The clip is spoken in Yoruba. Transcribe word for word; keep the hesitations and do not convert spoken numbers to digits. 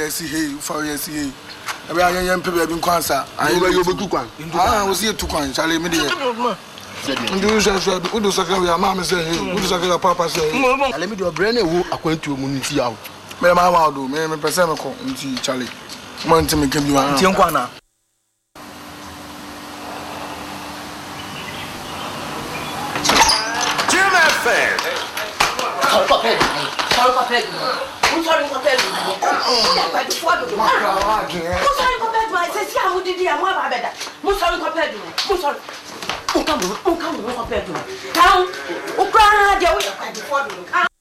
yes hey for yes hey abi ayen pe be bi kwansa ayi be yobetu kwan ah wo si etu kwan chale me de ndu so so wo do sakra ya ma me say hey wo do sakra papa say ale me de obre na ewu akwantu mu nti yawo me ma ma do me me pese me ko nti chale mo nti me kembi wa nti nkwa na Jim F M Sorry, Papa. Sorry, Papa. I'm sorry, Papa. I'm sorry, Papa. I said, "See, I'm going to do. I'm going to better." I'm sorry, Papa. I'm sorry. Oh, come on, oh, come on, Papa. Come, oh, come on, dear.